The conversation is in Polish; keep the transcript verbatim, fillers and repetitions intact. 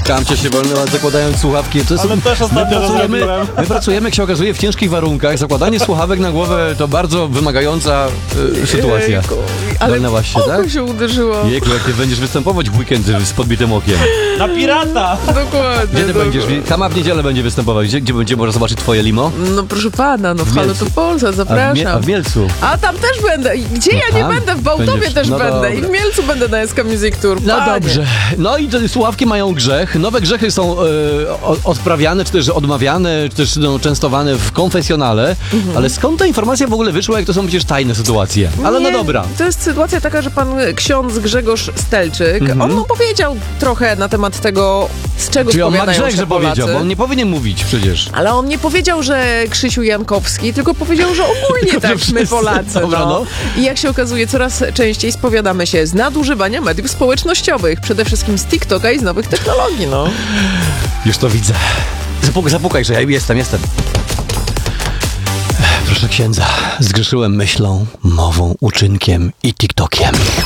Kamcia się walnęła, zakładając słuchawki. To jest, Ale też my, ostatnio pracujemy, rozmawiałem. my pracujemy, jak się okazuje, w ciężkich warunkach. Zakładanie słuchawek na głowę to bardzo wymagająca y, sytuacja. Jejku, ale Walnęłaś się, oko tak? się uderzyło. Jejku, jak ty będziesz występować w weekend z podbitym okiem. Na pirata! Dokładnie. Gdzie ty no. będziesz? Kama w niedzielę będzie występować. Gdzie, gdzie będzie można zobaczyć twoje limo? No proszę pana, no w W Halo Mielcu. to Polsat, A w, zapraszam. Mie- a w Mielcu? A tam też będę. I Gdzie ja nie tam będę? W Bałtowie będziesz. też No będę. dobra. I w Mielcu będę na S K Music Tour. No Panie. dobrze. No i te słuchawki mają grzech. Nowe grzechy są e, o- odprawiane, czy też odmawiane, czy też no, częstowane w konfesjonale. Mhm. Ale skąd ta informacja w ogóle wyszła, jak to są przecież tajne sytuacje? Ale no Nie, dobra. To jest sytuacja taka, że pan ksiądz Grzegorz Stelczyk, Mhm. on opowiedział trochę na temat tego, z czego Czyli on ma spowiadają grzech, się że Polacy. powiedział, bo on nie powinien mówić przecież. Ale on nie powiedział, że Krzysiu Jankowski, tylko powiedział, że ogólnie Tylko, że tak my wszyscy. Polacy. Dobra, no. no. I jak się okazuje, coraz częściej spowiadamy się z nadużywania mediów społecznościowych, przede wszystkim z TikToka i z nowych technologii, no. Już to widzę. Zapuk- zapukaj, że ja jestem, jestem. Proszę księdza, zgrzeszyłem myślą, mową, uczynkiem i TikTokiem.